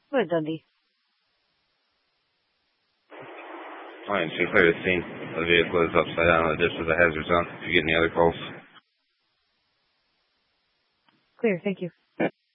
Go ahead, Dundee. Alright, so you clear the scene. The vehicle is upside down on the ditch with the hazard zone. If you get any other calls. Clear, thank you.